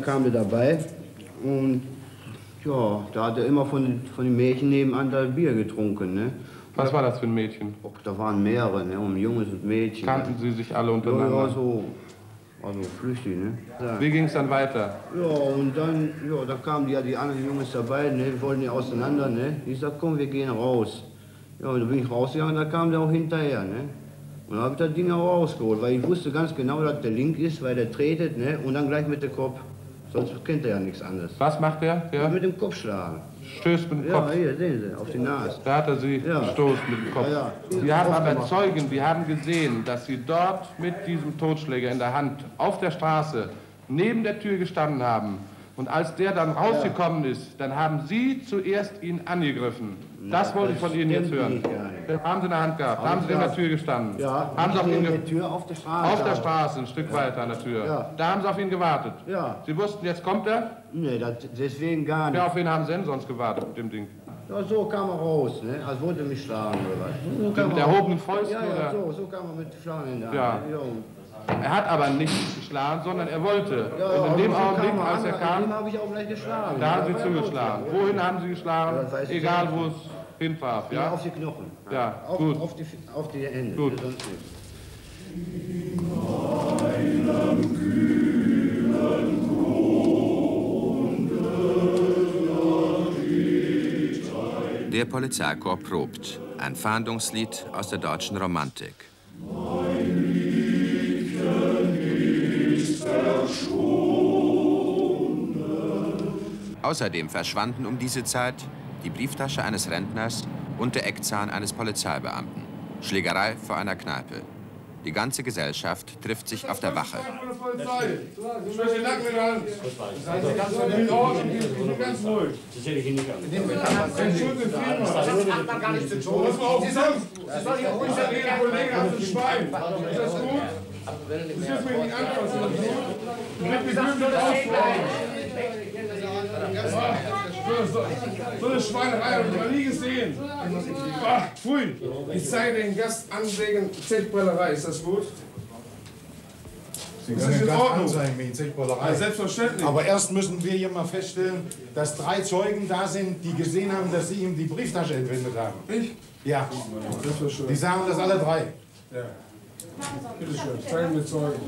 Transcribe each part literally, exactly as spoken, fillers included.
kam der dabei und ja, da hat er immer von, von den Mädchen nebenan da Bier getrunken. Ne? Was war das für ein Mädchen? Oh, da waren mehrere, ne? Um Jungs und Mädchen. Kannten Sie sich alle untereinander? Ja, ja, so. Also flüchtig, ne? Ja. Wie ging es dann weiter? Ja, und dann, ja, da kamen die, ja, die anderen Jungs dabei, ne? Wir wollten die auseinander, ne? Ich sag, komm, wir gehen raus. Ja, und da bin ich rausgegangen, da kam der auch hinterher, ne? Und dann habe ich das Ding auch rausgeholt, weil ich wusste ganz genau, dass der Link ist, weil der tretet, ne? Und dann gleich mit dem Kopf. Sonst kennt er ja nichts anderes. Was macht der? Ja? Mit dem Kopf schlagen. Stößt mit dem Kopf? Ja, hier, sehen Sie, auf die Nase. Da hat er Sie ja. gestoßen mit dem Kopf. Ja, ja. Sie haben aber Zeugen, die haben gesehen, dass Sie dort mit diesem Totschläger in der Hand auf der Straße neben der Tür gestanden haben. Und als der dann rausgekommen ja. ist, dann haben Sie zuerst ihn angegriffen. Das wollte ich von Ihnen jetzt hören. Haben Sie in der Hand gehabt? Haben Sie in der Tür gestanden? Ja, haben Sie auf ihn der Tür auf der Straße. Auf der Straße, ein Stück ja. weiter an der Tür. Ja. Da haben Sie auf ihn gewartet? Ja. Sie wussten, jetzt kommt er? Nee, das, deswegen gar nicht. Ja, auf wen haben Sie denn sonst gewartet mit dem Ding? Ja, so kam er raus, ne? Als wollte er mich schlagen oder was. So mit erhobenen Fäusten? Ja, ja, oder? so, so kam er mit Schlagen in der Hand. Ja. Er hat aber nicht geschlagen, sondern er wollte. Ja, ja, und in dem so Augenblick, kam als er kam, dem habe ich auch gleich geschlagen. Da haben ja, Sie zugeschlagen. Ja, wohin haben Sie geschlagen? Ja, egal, wo es hinwarf. Ja? Ja, auf die Knochen. Ja, auf, gut. Auf die, auf die Hände. Gut. Sonst nichts. Der Polizeikorps probt. Ein Fahndungslied aus der deutschen Romantik. Außerdem verschwanden um diese Zeit die Brieftasche eines Rentners und der Eckzahn eines Polizeibeamten. Schlägerei vor einer Kneipe. Die ganze Gesellschaft trifft sich auf der Wache. So eine Schweinerei habe ich noch nie gesehen. Ach, pfui. Ich zeige den Gast an wegen Zeckballerei. Ist das gut? Sie können den Gast anzeigen wegen Zeckballerei. Ja, selbstverständlich. Aber erst müssen wir hier mal feststellen, dass drei Zeugen da sind, die gesehen haben, dass Sie ihm die Brieftasche entwendet haben. Ich? Ja. Selbstverständlich. Die sagen das alle drei. Ja. Bitte schön, zeigen wir Zeugen.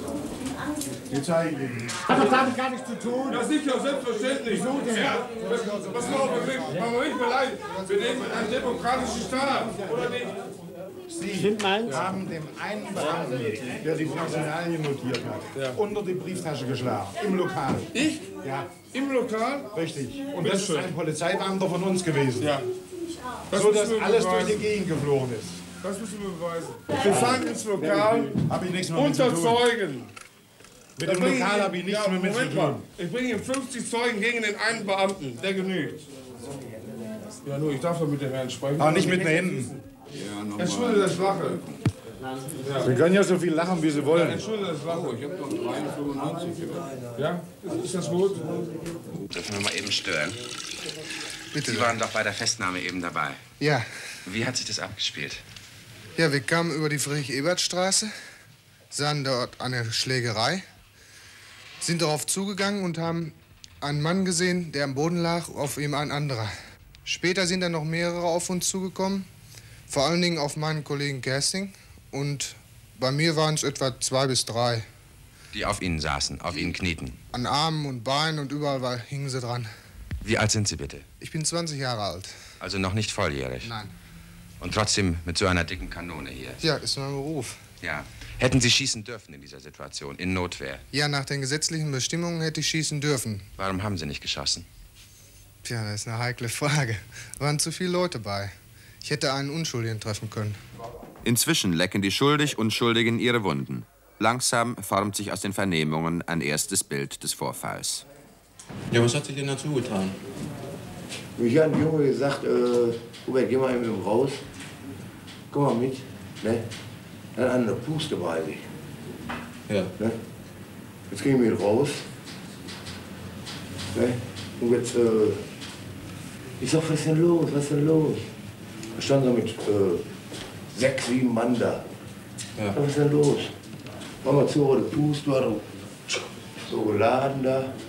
Wir zeigen Ihnen. Hat doch damit gar nichts zu tun. Das ist ja selbstverständlich. Ja, was machen wir? Machen wir nicht beleidigt. Wir nehmen einen demokratischen Staat, oder nicht? Sie haben dem einen Beamten, der die Personalien notiert hat, ja. unter die Brieftasche geschlagen. Im Lokal. Ich? Ja. Im Lokal? Richtig. Und Bitte das schön. ist ein Polizeibeamter von uns gewesen. Ja. Das so, dass alles beweisen. durch die Gegend geflogen ist. Das müssen wir beweisen. Wir fahren ins Lokal, hab ich nichts mehr mit unter zu tun. Zeugen. Mit dem Lokal habe ich nichts ja, mehr mit Moment zu tun. mal. Ich bringe ihm fünfzig Zeugen gegen den einen Beamten. Der genügt. Ja, nur, ich darf doch mit dem Herrn sprechen. Aber nicht mit den Händen. Ja, Entschuldige das Lache. Ja. Sie können ja so viel lachen, wie Sie wollen. Ja, Entschuldige das Lache. Ich habe doch drei fünfundneunzig gemacht. Ja? Ist das gut? Dürfen wir mal eben stören? Bitte. Sie waren doch bei der Festnahme eben dabei. Ja. Wie hat sich das abgespielt? Ja, wir kamen über die Friedrich-Ebert-Straße, sahen dort eine Schlägerei, sind darauf zugegangen und haben einen Mann gesehen, der am Boden lag, auf ihm ein anderer. Später sind dann noch mehrere auf uns zugekommen, vor allen Dingen auf meinen Kollegen Kersting. Und bei mir waren es etwa zwei bis drei. Die auf Ihnen saßen, auf Ihnen knieten? An Armen und Beinen und überall war, hingen sie dran. Wie alt sind Sie bitte? Ich bin zwanzig Jahre alt. Also noch nicht volljährig? Nein. Und trotzdem mit so einer dicken Kanone hier? Ja, ist mein Beruf. Ja. Hätten Sie schießen dürfen in dieser Situation, in Notwehr? Ja, nach den gesetzlichen Bestimmungen hätte ich schießen dürfen. Warum haben Sie nicht geschossen? Tja, das ist eine heikle Frage. Waren zu viele Leute bei. Ich hätte einen Unschuldigen treffen können. Inzwischen lecken die Schuldig-Unschuldigen ihre Wunden. Langsam formt sich aus den Vernehmungen ein erstes Bild des Vorfalls. Ja, was hat sich denn dazu getan? Mich hat ein Junge gesagt, äh, Hubert, geh mal eben raus. Komm mal mit. Ne? Dann hat er eine Puste bei sich. Ja. Ne? Jetzt gehen wir raus. Ne? Und jetzt, äh, ich sag, was ist denn los, was ist denn los? Da stand er mit äh, sechs, sieben Mann da. Ja. Was ist denn los? Mach mal zu, der Puste war so geladen da.